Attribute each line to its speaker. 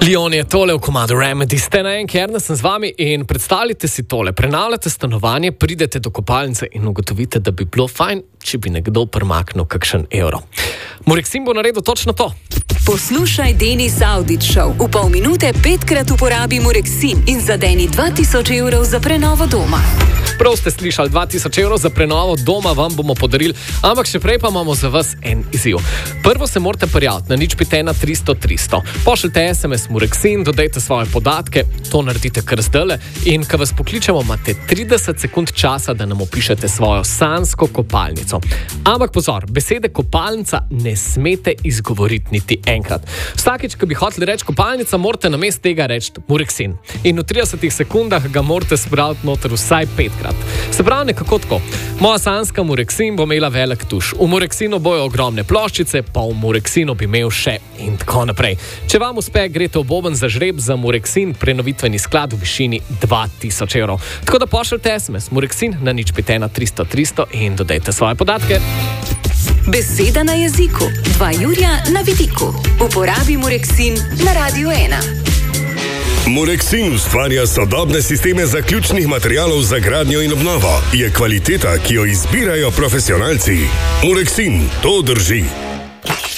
Speaker 1: Leon je tole v komadu Remedy. Ste na en Kerna, sem z vami in predstavljate si tole. Prenavljate stanovanje, pridete do kopalnice in ugotovite, da bi bilo fajn, če bi nekdo premaknil kakšen evro. Mureksin bo naredil točno to.
Speaker 2: Poslušaj Denis Audić Show. V pol minute 5-krat uporabi Mureksin in zadeni 2000 evrov za prenovo doma.
Speaker 1: Prav ste slišali, 2000 evrov za prenovo doma vam bomo podarili, ampak še prej pa imamo za vas en izziv. Prvo se morate prijaviti na 051-300-300. Pošljite SMS Mureksin, dodajte svoje podatke, to naredite kar zdajle in ko vas pokličemo, imate 30 sekund časa, da nam opišete svojo sanjsko kopalnico. Ampak pozor, besede kopalnica ne smete izgovoriti niti enkrat. Vsakič, ko bi hoteli reči kopalnica, morate namesto tega reči Mureksin. In v 30 sekundah ga morate spraviti noter vsaj 5-krat. Se pravi nekako tako. Moja sanjska Mureksin bo imela velik tuš. V Mureksinu bojo ogromne ploščice, pa v Mureksinu bi imel še in tako naprej. Če vam uspe, greste v boben za žreb za Mureksin prenovitveni sklad v višini 2000 evrov. Tako da pošljite SMS Mureksin na 051-300-300 in dodajte svoje podatke.
Speaker 2: Beseda na jeziku, 2 jurja na vidiku. Uporabi Mureksin na Radio 1.
Speaker 3: Mureksin ustvarja sodobne sisteme zaključnih materialov za gradnjo in obnovo. Je kvaliteta, ki jo izbirajo profesionalci. Mureksin, to drži.